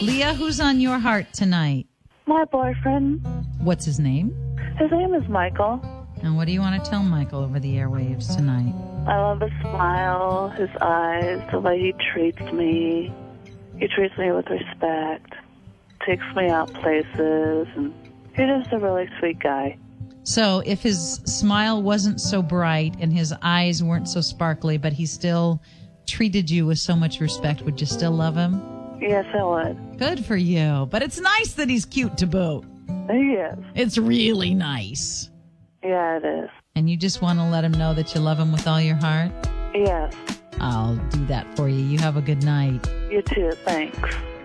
Leah, who's on your heart tonight? My boyfriend. What's his name? His name is Michael. And what do you want to tell Michael over the airwaves tonight? I love his smile, his eyes, the way he treats me. He treats me with respect, takes me out places, and he's just a really sweet guy. So if his smile wasn't so bright and his eyes weren't so sparkly, but he still treated you with so much respect, would you still love him? Yes, I would. Good for you. But it's nice that he's cute to boot. He is. It's really nice. Yeah, it is. And you just want to let him know that you love him with all your heart? Yes. I'll do that for you. You have a good night. You too. Thanks.